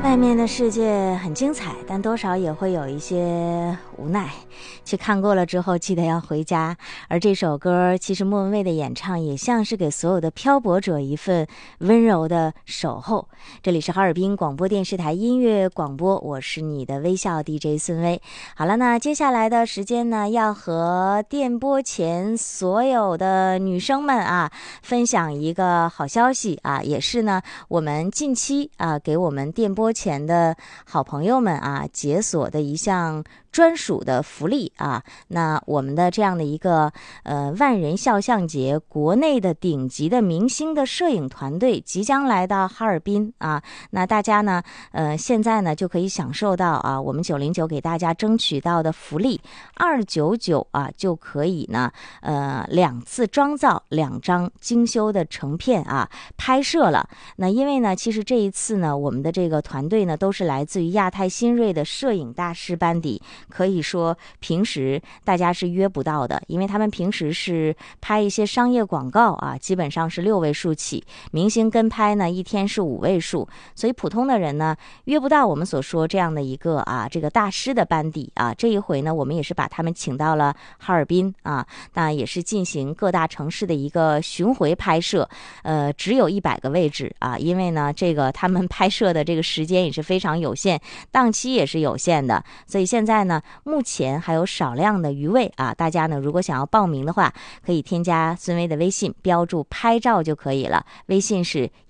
外面的世界很精彩，但多少也会有一些无奈。去看过了之后，记得要回家。而这首歌，其实莫文蔚的演唱也像是给所有的漂泊者一份温柔的守候。这里是哈尔滨广播电视台音乐广播，我是你的微笑 DJ 孙薇。好了，那接下来的时间呢，要和电波前所有的女生们啊，分享一个好消息啊，也是呢，我们近期啊，给我们电波前的好朋友们啊，解锁的一项专属的福利啊。那我们的这样的一个万人肖像节，国内的顶级的明星的摄影团队即将来到哈尔滨啊。那大家呢现在呢就可以享受到啊，我们909给大家争取到的福利299啊，就可以呢2次妆造2张精修的成片啊拍摄了。那因为呢其实这一次呢我们的这个团队呢都是来自于亚太新锐的摄影大师班底，可以说平时大家是约不到的，因为他们平时是拍一些商业广告啊，基本上是6位数起，明星跟拍呢一天是5位数，所以普通的人呢约不到我们所说这样的一个啊这个大师的班底啊。这一回呢我们也是把他们请到了哈尔滨啊，那也是进行各大城市的一个巡回拍摄，只有100个位置啊，因为呢这个他们拍摄的这个时间也是非常有限，档期也是有限的，所以现在呢目前还有少量的余位啊，大家呢如果想要报名的话，可以添加孙薇的微信，标注拍照就可以了，微信是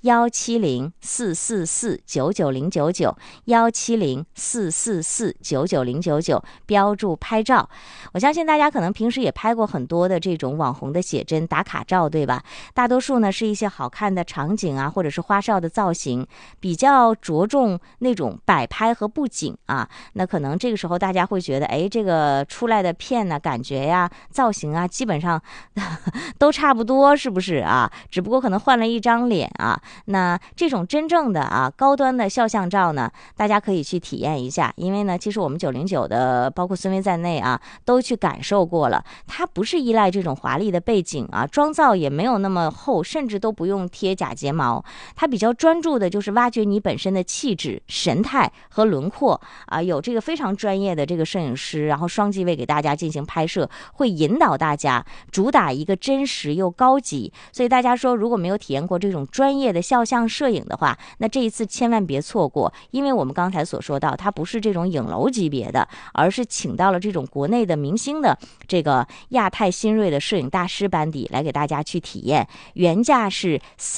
17044990170，170449999，标注拍照。我相信大家可能平时也拍过很多的这种网红的写真打卡照，对吧？大多数呢是一些好看的场景啊，或者是花哨的造型，比较着重那种摆拍和布景啊。那可能这个时候大家会觉得，哎，这个出来的片呢，感觉呀、造型啊，基本上都差不多，是不是啊？只不过可能换了一张脸啊。那这种真正的啊高端的肖像照呢，大家可以去体验一下，因为呢，其实我们909的，包括孙薇在内啊，都去感受过了。它不是依赖这种华丽的背景啊，妆造也没有那么厚，甚至都不用贴假睫毛。它比较专注的就是挖掘你本身的气质、神态和轮廓啊，有这个非常专业的这个摄影师，然后双机位给大家进行拍摄，会引导大家，主打一个真实又高级。所以大家说，如果没有体验过这种专业的肖像摄影的话，那这一次千万别错过，因为我们刚才所说到，它不是这种影楼级别的，而是请到了这种国内的明星的这个亚太新锐的摄影大师班底来给大家去体验，原价是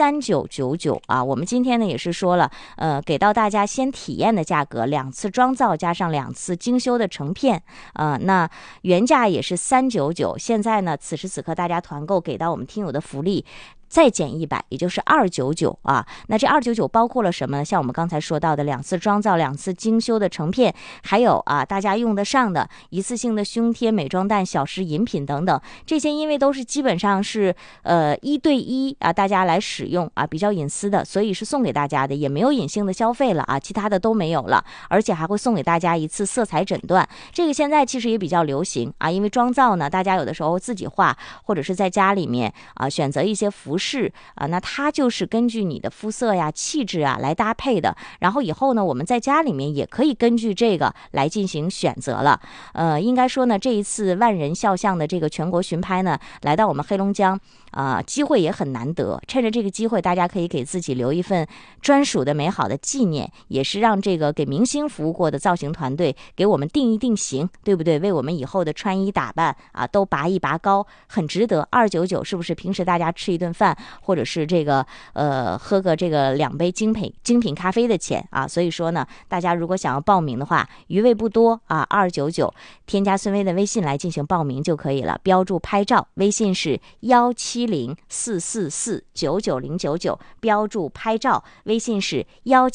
3999啊。我们今天呢也是说了，给到大家先体验的价格，2次妆造加上2次精修的成片，那原价也是399，现在呢此时此刻大家团购给到我们听友的福利再减100，也就是299啊。那这299包括了什么呢？像我们刚才说到的2次妆造、2次精修的成片，还有啊大家用得上的一次性的胸贴、美妆蛋、小食饮品等等，这些因为都是基本上是1对1啊，大家来使用啊，比较隐私的，所以是送给大家的，也没有隐性的消费了啊，其他的都没有了，而且还会送给大家一次色彩诊断，这个现在其实也比较流行啊，因为妆造呢，大家有的时候自己画，或者是在家里面啊选择一些服饰啊，那它就是根据你的肤色呀、气质啊来搭配的。然后以后呢，我们在家里面也可以根据这个来进行选择了。应该说呢，这一次万人肖像的这个全国巡拍呢，来到我们黑龙江机会也很难得。趁着这个机会，大家可以给自己留一份专属的美好的纪念，也是让这个给明星服务过的造型团队给我们定一定型，对不对？为我们以后的穿衣打扮啊都拔一拔高，很值得。299是不是？平时大家吃一顿饭，或者是这个喝个这个2杯精品咖啡的钱啊。所以说呢，大家如果想要报名的话，余位不多啊，299添加孙薇的微信来进行报名就可以了，标注拍照，微信是17044499099，标注拍照，微信是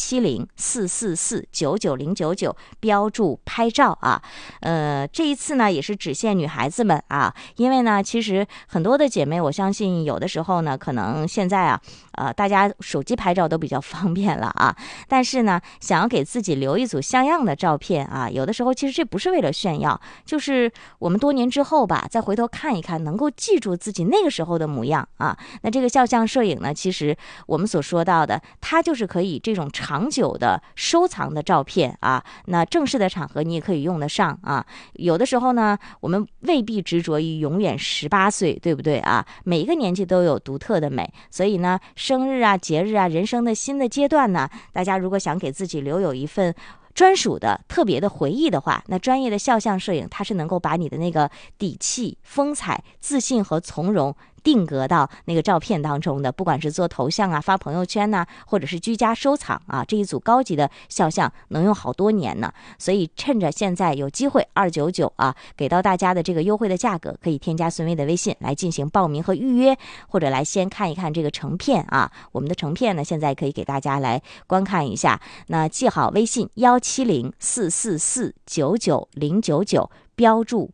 17044499099，标注拍照啊。这一次呢也是只限女孩子们啊，因为呢其实很多的姐妹，我相信有的时候呢可能现在啊大家手机拍照都比较方便了啊，但是呢想要给自己留一组像样的照片啊，有的时候其实这不是为了炫耀，就是我们多年之后吧再回头看一看，能够记住自己那个时候的模模样啊。那这个肖像摄影呢，其实我们所说到的，它就是可以这种长久的收藏的照片啊，那正式的场合你也可以用得上啊。有的时候呢，我们未必执着于永远18岁，对不对啊？每一个年纪都有独特的美，所以呢，生日啊、节日啊、人生的新的阶段呢，大家如果想给自己留有一份专属的特别的回忆的话，那专业的肖像摄影它是能够把你的那个底气、风采、自信和从容定格到那个照片当中的，不管是做头像啊、发朋友圈呐、或者是居家收藏啊，这一组高级的肖像能用好多年呢。所以趁着现在有机会299啊，给到大家的这个优惠的价格，可以添加孙薇的微信来进行报名和预约，或者来先看一看这个成片啊。我们的成片呢，现在可以给大家来观看一下。那记好微信17044499099，标注